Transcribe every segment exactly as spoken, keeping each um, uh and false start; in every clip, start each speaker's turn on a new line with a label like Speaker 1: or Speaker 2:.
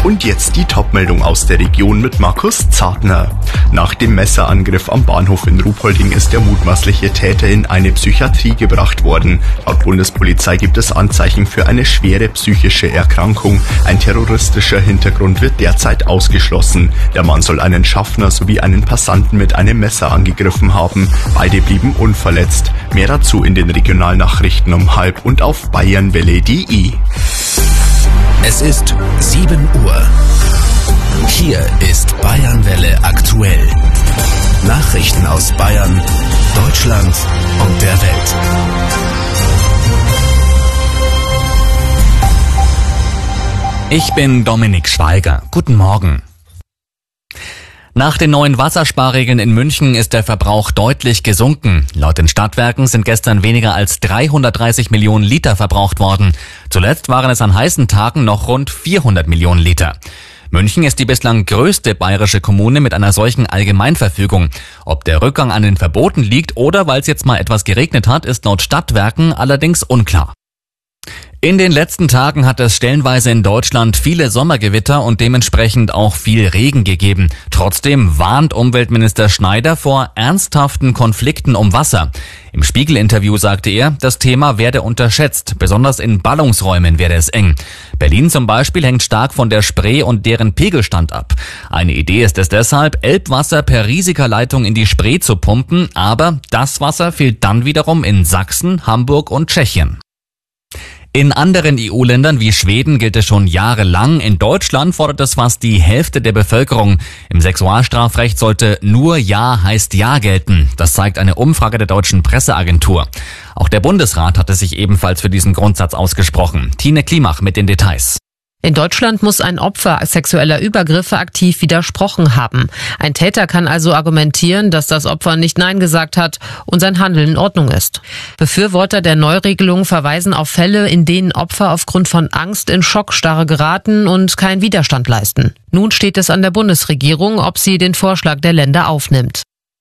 Speaker 1: Und jetzt die Topmeldung aus der Region mit Markus Zartner. Nach dem Messerangriff am Bahnhof in Ruhpolding ist der mutmaßliche Täter in eine Psychiatrie gebracht worden. Laut Bundespolizei gibt es Anzeichen für eine schwere psychische Erkrankung. Ein terroristischer Hintergrund wird derzeit ausgeschlossen. Der Mann soll einen Schaffner sowie einen Passanten mit einem Messer angegriffen haben. Beide blieben unverletzt. Mehr dazu in den Regionalnachrichten um halb und auf bayernwelle punkt de.
Speaker 2: Es ist sieben Uhr. Hier ist Bayernwelle aktuell. Nachrichten aus Bayern, Deutschland und der Welt.
Speaker 3: Ich bin Dominik Schweiger. Guten Morgen. Nach den neuen Wassersparregeln in München ist der Verbrauch deutlich gesunken. Laut den Stadtwerken sind gestern weniger als dreihundertdreißig Millionen Liter verbraucht worden. Zuletzt waren es an heißen Tagen noch rund vierhundert Millionen Liter. München ist die bislang größte bayerische Kommune mit einer solchen Allgemeinverfügung. Ob der Rückgang an den Verboten liegt oder weil es jetzt mal etwas geregnet hat, ist laut Stadtwerken allerdings unklar. In den letzten Tagen hat es stellenweise in Deutschland viele Sommergewitter und dementsprechend auch viel Regen gegeben. Trotzdem warnt Umweltminister Schneider vor ernsthaften Konflikten um Wasser. Im Spiegel-Interview sagte er, das Thema werde unterschätzt, besonders in Ballungsräumen werde es eng. Berlin zum Beispiel hängt stark von der Spree und deren Pegelstand ab. Eine Idee ist es deshalb, Elbwasser per riesiger Leitung in die Spree zu pumpen, aber das Wasser fehlt dann wiederum in Sachsen, Hamburg und Tschechien. In anderen E U-Ländern wie Schweden gilt es schon jahrelang. In Deutschland fordert es fast die Hälfte der Bevölkerung. Im Sexualstrafrecht sollte nur Ja heißt Ja gelten. Das zeigt eine Umfrage der deutschen Presseagentur. Auch der Bundesrat hatte sich ebenfalls für diesen Grundsatz ausgesprochen. Tine Klimach mit den Details.
Speaker 4: In Deutschland muss ein Opfer sexueller Übergriffe aktiv widersprochen haben. Ein Täter kann also argumentieren, dass das Opfer nicht Nein gesagt hat und sein Handeln in Ordnung ist. Befürworter der Neuregelung verweisen auf Fälle, in denen Opfer aufgrund von Angst in Schockstarre geraten und keinen Widerstand leisten. Nun steht es an der Bundesregierung, ob sie den Vorschlag der Länder aufnimmt.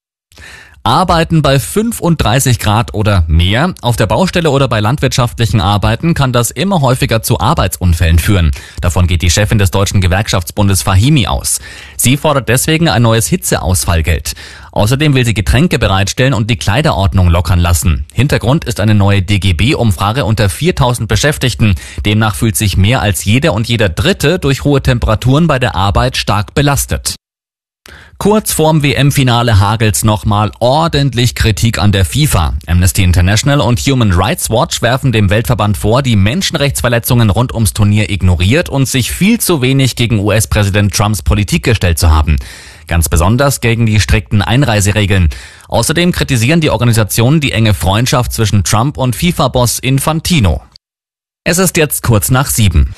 Speaker 3: Arbeiten bei fünfunddreißig Grad oder mehr. Auf der Baustelle oder bei landwirtschaftlichen Arbeiten kann das immer häufiger zu Arbeitsunfällen führen. Davon geht die Chefin des Deutschen Gewerkschaftsbundes Fahimi aus. Sie fordert deswegen ein neues Hitzeausfallgeld. Außerdem will sie Getränke bereitstellen und die Kleiderordnung lockern lassen. Hintergrund ist eine neue D G B-Umfrage unter viertausend Beschäftigten. Demnach fühlt sich mehr als jeder und jeder Dritte durch hohe Temperaturen bei der Arbeit stark belastet. Kurz vorm W M-Finale hagelt's nochmal ordentlich Kritik an der FIFA. Amnesty International und Human Rights Watch werfen dem Weltverband vor, die Menschenrechtsverletzungen rund ums Turnier ignoriert und sich viel zu wenig gegen U S-Präsident Trumps Politik gestellt zu haben. Ganz besonders gegen die strikten Einreiseregeln. Außerdem kritisieren die Organisationen die enge Freundschaft zwischen Trump und FIFA-Boss Infantino. Es ist jetzt kurz nach sieben.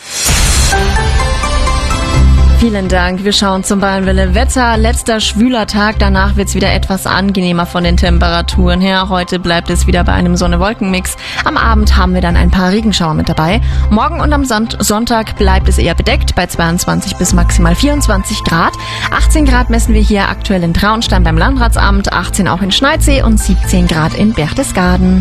Speaker 5: Vielen Dank. Wir schauen zum Bayernwelle Wetter. Letzter schwüler Tag. Danach wird's wieder etwas angenehmer von den Temperaturen her. Heute bleibt es wieder bei einem Sonne-Wolken-Mix. Am Abend haben wir dann ein paar Regenschauer mit dabei. Morgen und am Sonntag bleibt es eher bedeckt bei zweiundzwanzig bis maximal vierundzwanzig Grad. achtzehn Grad messen wir hier aktuell in Traunstein beim Landratsamt, achtzehn auch in Schneidsee und siebzehn Grad in Berchtesgaden.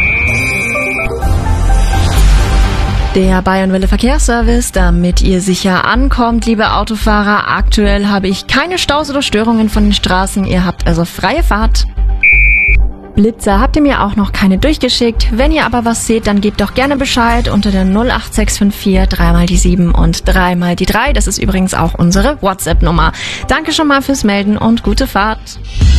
Speaker 5: Der Bayernwelle Verkehrsservice, damit ihr sicher ankommt, liebe Autofahrer. Aktuell habe ich keine Staus oder Störungen von den Straßen. Ihr habt also freie Fahrt. Blitzer habt ihr mir auch noch keine durchgeschickt. Wenn ihr aber was seht, dann gebt doch gerne Bescheid unter der null acht sechs fünf vier drei mal die sieben und drei mal die drei. Das ist übrigens auch unsere WhatsApp-Nummer. Danke schon mal fürs Melden und gute Fahrt.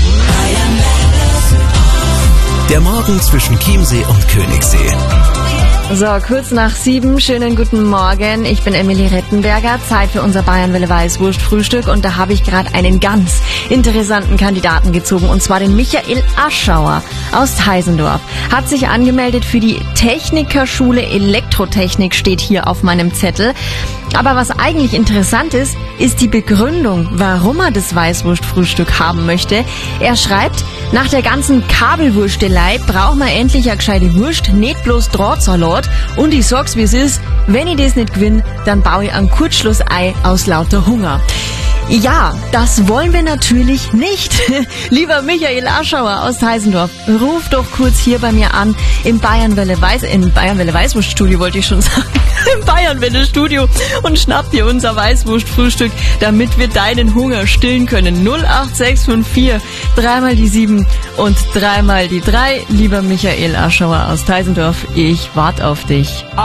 Speaker 2: Der Morgen zwischen Chiemsee und Königssee.
Speaker 5: So, kurz nach sieben, schönen guten Morgen. Ich bin Emilie Rettenberger. Zeit für unser Bayernwelle Weißwurst-Frühstück und da habe ich gerade einen ganz interessanten Kandidaten gezogen und zwar den Michael Aschauer aus Teisendorf. Hat sich angemeldet für die Technikerschule Elektrotechnik, steht hier auf meinem Zettel. Aber was eigentlich interessant ist, ist die Begründung, warum er das Weißwurst-Frühstück haben möchte. Er schreibt, nach der ganzen Kabelwurstelei braucht man endlich eine gescheite Wurst, nicht bloß Drahtsalat. Und ich sag's wie es ist, wenn ich das nicht gewinne, dann baue ich ein Kurzschlussei aus lauter Hunger. Ja, das wollen wir natürlich nicht. Lieber Michael Aschauer aus Teisendorf, ruf doch kurz hier bei mir an im Bayernwelle Weiß, im Bayernwelle Weißwurst-Studio wollte ich schon sagen, im Bayernwelle-Studio und schnapp dir unser Weißwurst-Frühstück, damit wir deinen Hunger stillen können. null acht sechs fünf vier, dreimal die sieben und dreimal die drei. Lieber Michael Aschauer aus Teisendorf, ich warte auf dich.